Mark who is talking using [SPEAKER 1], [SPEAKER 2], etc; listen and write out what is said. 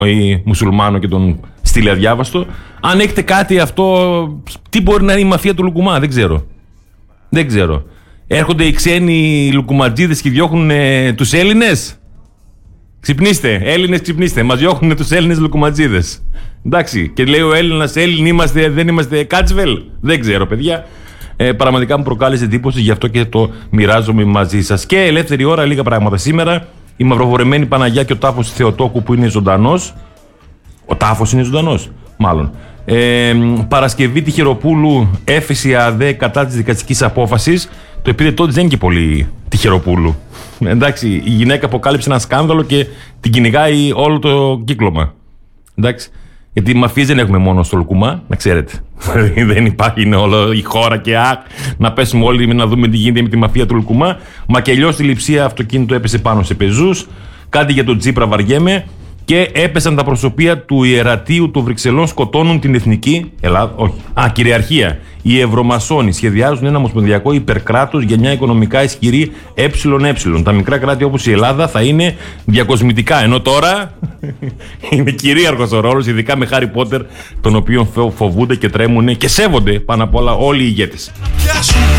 [SPEAKER 1] ή μουσουλμάνο και τον στείλει αδιάβαστο. Αν έχετε κάτι αυτό, τι μπορεί να είναι η μαφία του Λουκουμά, δεν ξέρω. Έρχονται οι ξένοι λουκουματζίδες και διώχνουν τους Έλληνες. Ξυπνήστε, Έλληνες, ξυπνήστε. Μας διώχνουν τους Έλληνες λουκουματζίδες. Εντάξει, και λέει ο Έλληνας, Έλληνοι είμαστε, δεν είμαστε κάτσβελ. Δεν ξέρω, παιδιά. Πραγματικά μου προκάλεσε εντύπωση, γι' αυτό και το μοιράζομαι μαζί σας. Και ελεύθερη ώρα, λίγα πράγματα σήμερα. Η μαυροβορεμένη Παναγιά και ο τάφος Θεοτόκου που είναι ζωντανός. Ο τάφος είναι ζωντανός, μάλλον. Παρασκευή Τυχεροπούλου, έφεση ΑΔΕ κατά της δικαστικής απόφασης. Το επίδετό της δεν είναι και πολύ Τυχεροπούλου. Εντάξει, η γυναίκα αποκάλυψε ένα σκάνδαλο και την κυνηγάει όλο το κύκλωμα. Εντάξει. Γιατί μαφίες δεν έχουμε μόνο στο Λουκουμά, να ξέρετε. Δεν υπάρχει, είναι όλο η χώρα και να πέσουμε όλοι να δούμε τι γίνεται με τη μαφία του Λουκουμά. Μακελιό στη Λειψία, αυτοκίνητο έπεσε πάνω σε πεζούς. Κάτι για τον Τσίπρα βαριέμαι. Και έπεσαν τα προσωπία του Ιερατείου των Βρυξελών, σκοτώνουν την εθνική κυριαρχία. Οι Ευρωμασόνοι σχεδιάζουν ένα ομοσπονδιακό υπερκράτος για μια οικονομικά ισχυρή ΕΕ. Τα μικρά κράτη όπως η Ελλάδα θα είναι διακοσμητικά. Ενώ τώρα είναι κυρίαρχος ο ρόλος, ειδικά με Χάρι Πότερ, τον οποίον φοβούνται και τρέμουν και σέβονται πάνω απ' όλα όλοι οι ηγέτες.